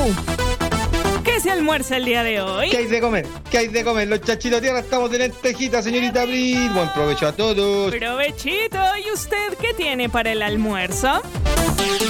¿Qué se almuerza el día de hoy? ¿Qué hay de comer? ¿Qué hay de comer? Los chachitos tierra estamos de lentejita, señorita Brit. Buen provecho a todos. Provechito. ¿Y usted qué tiene para el almuerzo?